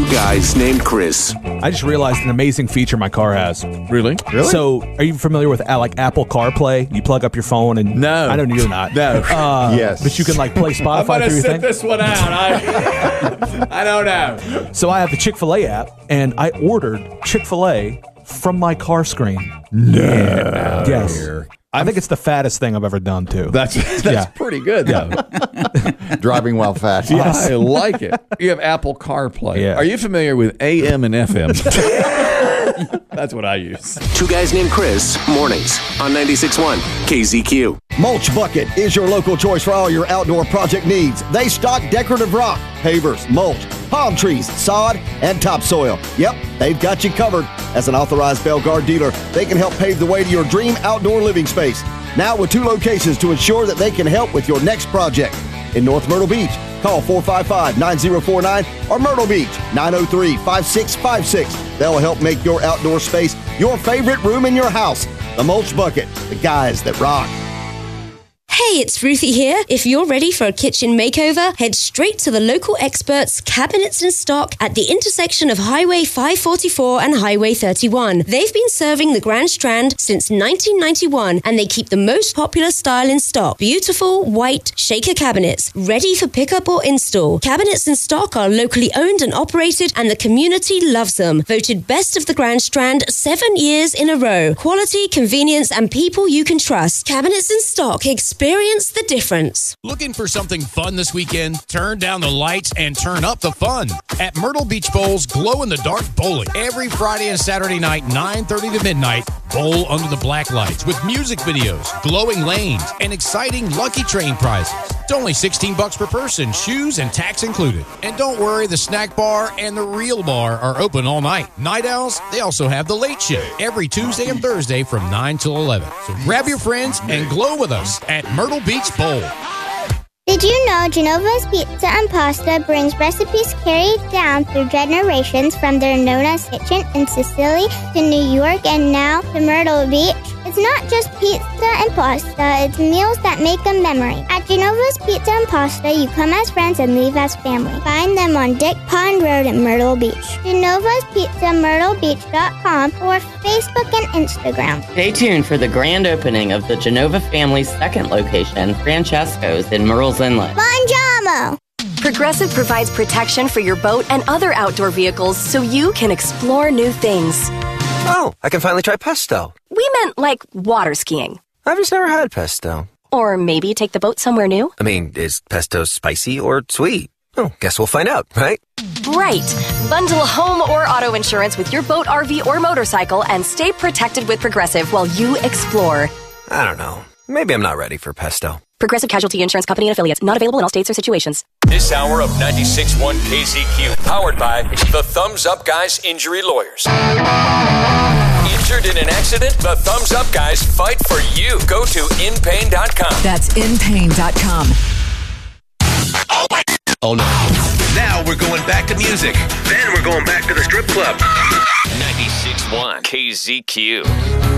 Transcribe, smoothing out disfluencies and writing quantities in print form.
guys named Chris. I just realized an amazing feature my car has. Really? So, are you familiar with like Apple CarPlay? You plug up your phone and No. I know you're not. No. Yes. But you can like play I Spotify might have through your set thing. this one out. I don't know. So I have the Chick-fil-A app, and I ordered Chick-fil-A from my car screen. No. Yes. I think it's the fattest thing I've ever done, too. That's Yeah. pretty good, though. Driving while fat. I like it. You have Apple CarPlay. Yeah. Are you familiar with AM and FM? That's what I use. Two guys named Chris, mornings on 96.1 KZQ. Mulch Bucket is your local choice for all your outdoor project needs. They stock decorative rock, pavers, mulch, palm trees, sod, and topsoil. Yep, they've got you covered. As an authorized Belgard dealer, they can help pave the way to your dream outdoor living space. Now with 2 locations to ensure that they can help with your next project. In North Myrtle Beach, call 455-9049 or Myrtle Beach, 903-5656. They'll help make your outdoor space your favorite room in your house. The Mulch Bucket, the guys that rock. Hey, it's Ruthie here. If you're ready for a kitchen makeover, head straight to the local experts, Cabinets in Stock, at the intersection of Highway 544 and Highway 31. They've been serving the Grand Strand since 1991, and they keep the most popular style in stock. Beautiful, white, shaker cabinets, ready for pickup or install. Cabinets in Stock are locally owned and operated, and the community loves them. Voted best of the Grand Strand 7 years in a row. Quality, convenience, and people you can trust. Cabinets in Stock. Experience the difference. Looking for something fun this weekend? Turn down the lights and turn up the fun at Myrtle Beach Bowl's glow-in-the-dark bowling. Every Friday and Saturday night, 9:30 to midnight, bowl under the black lights with music videos, glowing lanes, and exciting Lucky Train prizes. It's only $16 per person, shoes and tax included. And don't worry, the snack bar and the real bar are open all night. Night Owls, they also have the late shift every Tuesday and Thursday from 9 till 11. So grab your friends and glow with us at Myrtle Beach Bowl. Did you know Genova's Pizza and Pasta brings recipes carried down through generations from their Nona's Kitchen in Sicily to New York and now to Myrtle Beach? It's not just pizza and pasta, it's meals that make a memory. At Genova's Pizza and Pasta, you come as friends and leave as family. Find them on Dick Pond Road in Myrtle Beach. Genova's Pizza, MyrtleBeach.com or Facebook and Instagram. Stay tuned for the grand opening of the Genova family's second location, Francesco's in Murrells Inlet. Bongiorno! Progressive provides protection for your boat and other outdoor vehicles so you can explore new things. Oh, I can finally try pesto. We meant like water skiing. I've just never had pesto. Or maybe take the boat somewhere new. I mean, is pesto spicy or sweet? Oh, guess we'll find out, right? Right. Bundle home or auto insurance with your boat, RV, or motorcycle and stay protected with Progressive while you explore. I don't know. Maybe I'm not ready for pesto. Progressive Casualty Insurance Company and Affiliates. Not available in all states or situations. This hour of 96.1 KZQ, powered by the Thumbs Up Guys Injury Lawyers. Injured in an accident? The Thumbs Up Guys fight for you. Go to inpain.com. That's inpain.com. Oh no. Now we're going back to music. Then we're going back to the strip club. 96.1 KZQ.